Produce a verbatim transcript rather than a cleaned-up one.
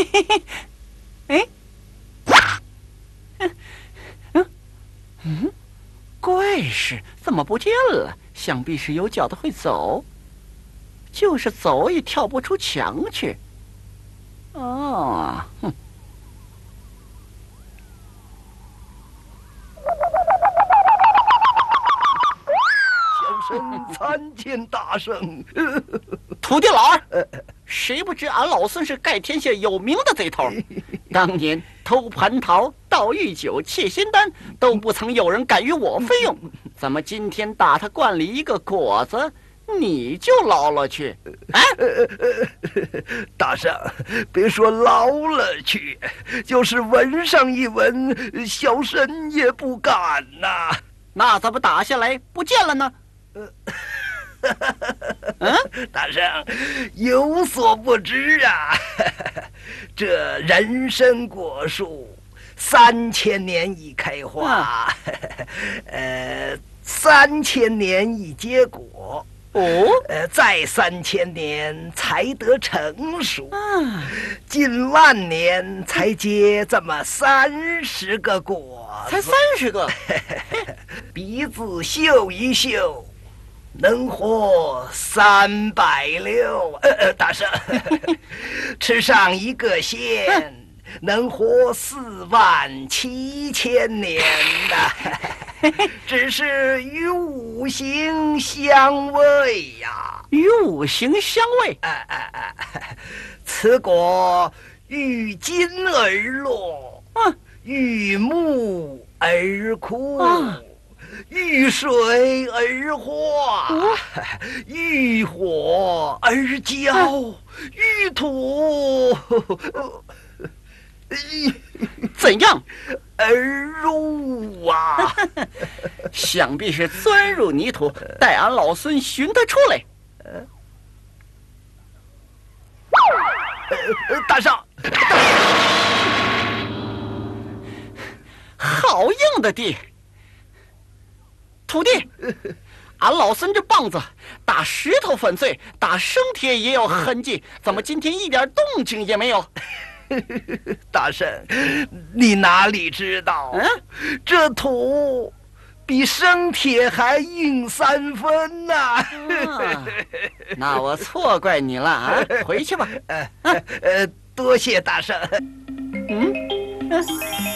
嘿嘿，哎，嗯嗯嗯，怪事怎么不见了？想必是有脚的会走，就是走也跳不出墙去。哦，哼。 小生参见大圣。 徒弟老二，谁不知俺老孙是盖天下有名的贼头？当年偷蟠桃、盗玉酒、窃仙丹，都不曾有人敢与我费用。怎么今天打他罐里一个果子，你就捞了去？啊！ 大圣，别说捞了去，就是闻上一闻，小生也不敢呐、啊。 那怎么打下来不见了呢？ 嗯，大圣有所不知啊，这人参果树三千年一开花，呃，三千年一结果， 哦， 呃，再三千年才得成熟， 啊， 近万年才结这么三十个果子， 才三十个， 鼻子嗅一嗅。能活三百六，呃呃，大圣，吃上一个仙，能活四万七千年呐！只是与五行相违呀， 与五行相违。 哎哎哎，此果遇金而落， 啊， 遇木而枯。 啊， 遇水而化， 哦、 遇火而焦，啊、遇土怎样而入啊？ 想必是钻入泥土，待俺老孙寻他出来。 呃，大圣， 好硬的地！徒弟，俺老孙这棒子打石头粉碎，打生铁也有痕迹，怎么今天一点动静也没有？ 大圣，你哪里知道？嗯，这土比生铁还硬三分呐、啊啊！那我错怪你了啊！回去吧。 呃呃，多谢大圣。 嗯。